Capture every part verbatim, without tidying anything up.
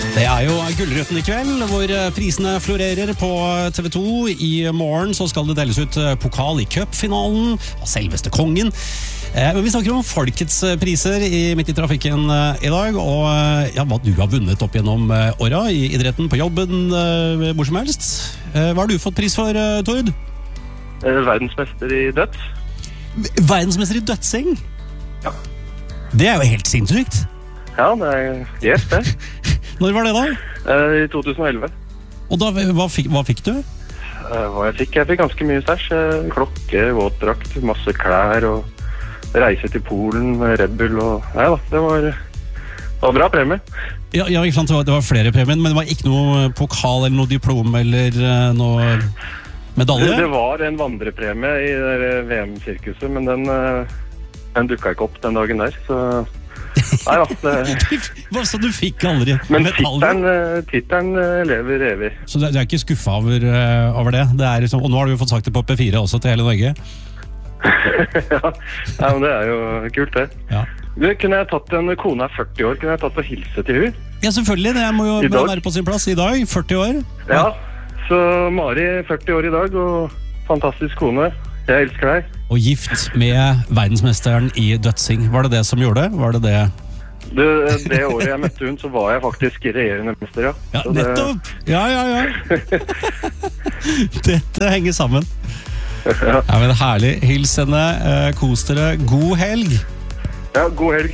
Det er jo Gullruten i kveld, hvor prisene florerer på T V to. I morgen så skal det deles ut pokal i cupfinalen av selveste kongen. Men vi snakker om folkets priser i Midt i trafikken i dag, og ja, hva du har vunnet opp gjennom åra i idretten, på jobben, hvor som helst. Hva har du fått pris for, Tord? Verdensmester i døds. Verdensmester i dødsing? Ja. Det er jo helt sinnssykt. Ja, det er yes, det. Når var det da? I to tusen og elleve. Og da, hva fikk, hva fikk du? Hva jeg fikk? Jeg fikk ganske mye stæsj. Klokke, våtdrakt, masse klær og reise til Polen med Red Bull og... Nei da, det var, det var bra premie. Ja, ja, ikke sant, det var flere premier, men det var ikke noe pokal eller noe diplom eller noe medalje? Det, det var en vandrepremie i V M-sirkuset, men den, den dukket ikke opp den dagen der, så... Nei da, det... Hva så du fikk aldri? Men tittelen, tittelen lever evig. Så du er ikke skuffet over, over det? Det er liksom, og nå har du jo fått sagt det på P fire også til hele Norge. Ja, ja, men det er jo kult det. Ja. Du, kunne jeg tatt en kone er førti år, kunne jeg tatt og hilse til hun? Ja, selvfølgelig, det må jo være på sin plass i dag, førti år. Ja, så Mari, førti år i dag, og fantastisk kone. Jeg elsker deg. Og gift med verdensmesteren i dødsing. Var det det som gjorde det? Var det det? Det, det året jeg møtte hun, så var jeg faktisk regjerende mester, ja. Ja, så nettopp! Det... Ja, ja, ja. Dette henger sammen. Ja, men herlig. Hils henne. Kos dere. God helg. Ja, god helg.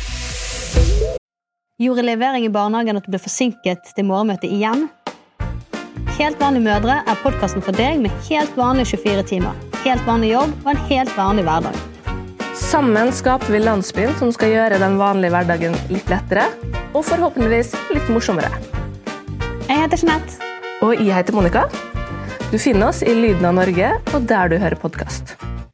Gjorde levering i barnehagen at du ble forsinket til morgenmøtet igjen? Helt vanlige mødre er podcasten for deg med helt vanlige tjuefire timer. Helt vanlig jobb og en helt vanlig hverdag. Sammen skaper vi landsbyen som skal gjøre den vanlige hverdagen litt lettere, og forhåpentligvis litt morsommere. Jeg heter Jeanette. Og jeg heter Monica. Du finner oss i Lyden av Norge, og der du hører podcast.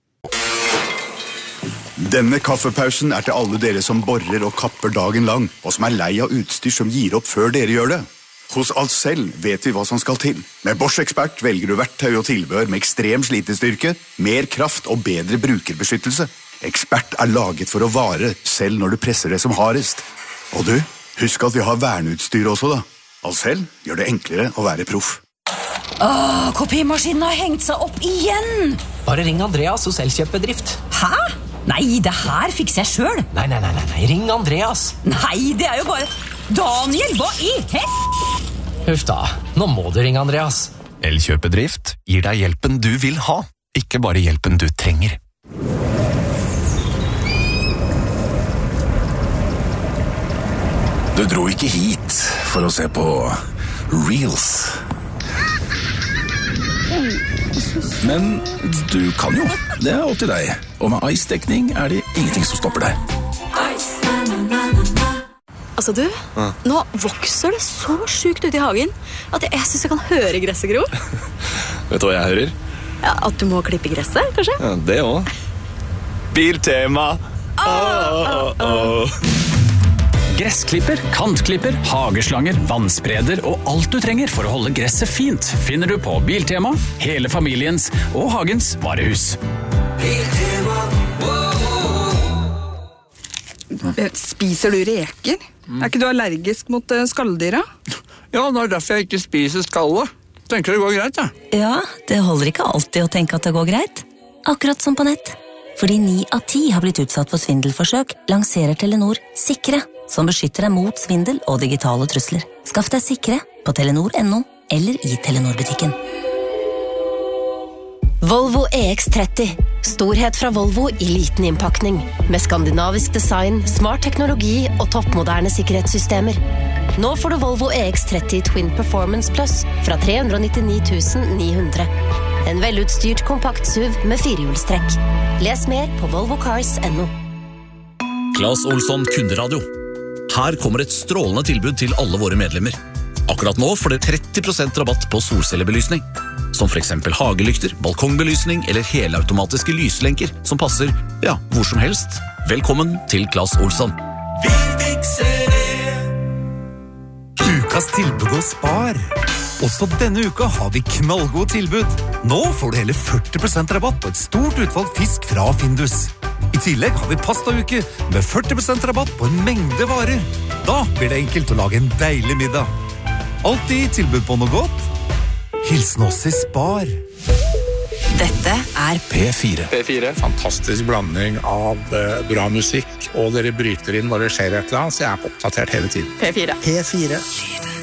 Denne kaffepausen er til alle dere som borer og kapper dagen lang, og som er lei av utstyr som gir opp før dere gjør det. Hos Ahlsell vet vi hva som skal til. Med Bosch Expert velger du verktøy og tilbehør med ekstrem slitestyrke, mer kraft og bedre brukerbeskyttelse. Expert er laget for å vare, selv når du presser det som hardest. Og du, husk at vi har verneutstyr også da. Ahlsell gjør det enklere å være proff. Åh, kopimaskinen har hengt seg opp igjen! Bare ring Andreas hos Elkjøpbedrift. Hæ? Nei, det her fikser jeg selv. Nei, nei, nei, nei, ring Andreas. Nei, det er jo bare... Daniel, hva i he? Huff da, nå må du ringe Andreas. Elkjøpbedrift gir deg hjelpen du vil ha, ikke bare hjelpen du trenger. Du dro ikke hit for å se på Reels. Men du kan jo, det er opp til deg. Og med Ice-dekning er det ingenting som stopper deg. Altså du, ja. Nå vokser det så sykt ut i hagen at jeg synes jeg kan høre gresset gro. Vet du hva jeg hører? Ja, at du må klippe gresset, kanskje? Ja, det også. Biltema! Oh, oh, oh. Gressklipper, kantklipper, hageslanger, vannspreder og alt du trenger for å holde gresset fint finner du på Biltema, hele familiens og hagens varehus. Biltema, Spiser du reker? Mm. Er ikke du allergisk mot skalldyra? Ja, det er derfor jeg ikke spiser skallet. Tenker det går greit, ja. Ja, det holder ikke alltid å tenke at det går greit. Akkurat som på nett. Fordi ni av ti har blitt utsatt for svindelforsøk, lanserer Telenor Sikre, som beskytter deg mot svindel og digitale trusler. Skaff deg Sikre på telenor punktum no eller i Telenor-butikken. Volvo E X tretti. Storhet fra Volvo i liten innpakning. Med skandinavisk design, smart teknologi og toppmoderne sikkerhetssystemer. Nå får du Volvo E X tretti Twin Performance Plus fra tre hundre og nittini tusen ni hundre. En velutstyrt kompakt S U V med firehjulstrekk. Les mer på volvo cars punktum no. Claes Olsson Kunderadio. Her kommer et strålende tilbud til alle våre medlemmer. Akkurat nå får dere tretti prosent rabatt på solcellebelysning. Som for eksempel hagelykter, balkongbelysning eller helautomatiske lyslenker som passer, ja, hvor som helst. Velkommen til Claes Olsson. Vi fikser det! Ukas tilbud og spar. Også denne uka har vi knallgode tilbud. Nå får du hele førti prosent rabatt på et stort utvalg fisk fra Findus. I tillegg har vi pastauke med førti prosent rabatt på en mengde varer. Da blir det enkelt å lage en deilig middag. Alltid tilbud på noe godt. Hilsen oss I Spar. Dette er P fire. P fire. Fantastisk blanding av uh, bra musikk, og dere bryter inn når det skjer et eller annet, så jeg er oppdatert hele tiden. P fire. P fire.